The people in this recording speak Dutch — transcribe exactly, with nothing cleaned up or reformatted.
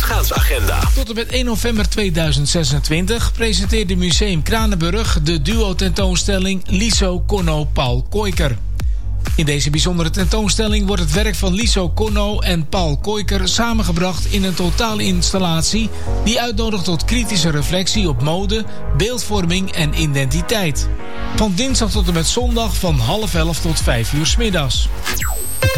uitgaansagenda. Tot en met één november tweeduizend zesentwintig presenteerde Museum Kranenburg de duo-tentoonstelling Liso Conno Paul Koijker. In deze bijzondere tentoonstelling wordt het werk van Liso Conno en Paul Koijker samengebracht in een totale installatie die uitnodigt tot kritische reflectie op mode, beeldvorming en identiteit. Van dinsdag tot en met zondag van half elf tot vijf uur 's middags.